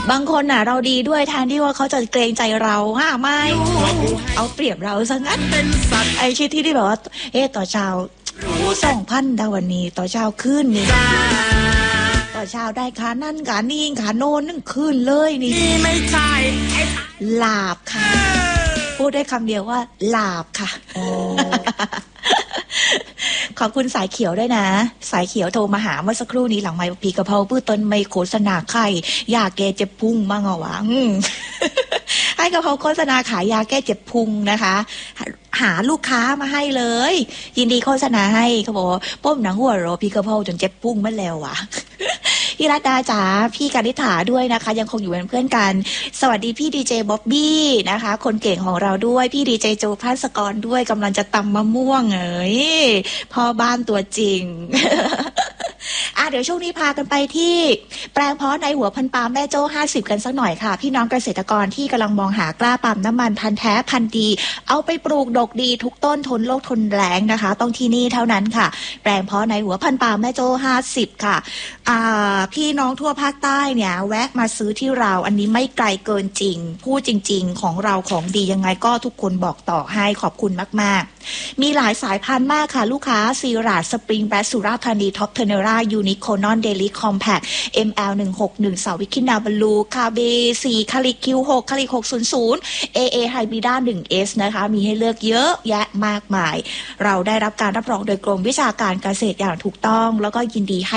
บางคนน่ะเราดีด้วยแทนที่ว่าเขาจะเกรงใจเราไม่เอาเปรียบเราซะงั้นไอ้ชิดที่แบบว่าต่อเช้า2,000ดาวันนี้ต่อเช้าขึ้นนี่ต่อเช้าได้ขานั่นขานี่ขาโน่นนั่งขึ้นเลยนี่ไม่ใช่ลาบค่ะพูดได้คำเดียวว่าลาบค่ะขอบคุณสายเขียวด้วยนะสายเขียวโทรมาหาเมื่อสักครู่นี้หลังไมค์พีกะเพราปื้อต้นไม่โฆษณาไข่ยาแก้เจ็บพุงมั่งเหรอวะให้กะเพราโฆษณาขายยาแก้เจ็บพุงนะคะหาลูกค้ามาให้เลยยินดีโฆษณาให้เขาบอกป้มหนังหัวโรพีกะเพราจนเจ็บพุงไม่แล้ววะพี่รัตดาจ๋าพี่กานิษฐาด้วยนะคะยังคงอยู่เป็นเพื่อนกันสวัสดีพี่ดีเจบ๊อบบี้นะคะคนเก่งของเราด้วยพี่ดีเจโจภาสกรด้วยกำลังจะตำมะม่วงพ่อบ้านตัวจริง เดี๋ยวช่วงนี้พากันไปที่แปลงเพาะในหัวพันปาล์มแม่โจ้50กันสักหน่อยค่ะพี่น้องเกษตรกรที่กำลังมองหากล้าปาล์มน้ำมันพันธุ์แท้พันธุ์ดีเอาไปปลูกดกดีทุกต้นทนโรคทนแล้งนะคะต้องที่นี่เท่านั้นค่ะแปลงเพาะในหัวพันปาล์มแม่โจ้50ค่ะพี่น้องทั่วภาคใต้เนี่ยแวะมาซื้อที่เราอันนี้ไม่ไกลเกินจริงพูดจริงๆของเราของดียังไงก็ทุกคนบอกต่อให้ขอบคุณมากๆมีหลายสายพันธุ์มากค่ะลูกค้าซีราดสปริงแบสสุราษฎร์ธานีท็อปเทเนรายูนิโค นอนเดลิคอมแพค ML161 สาวิคินาบลูคาเบ4คาลิคิว6คาลิ600 AA ไฮบริด้า 1S นะคะมีให้เลือกเยอะแยะมากมายเราได้รับการรับรองโดยกรมวิชาการเกษตรอย่างถูกต้องแล้วก็ยินดีให้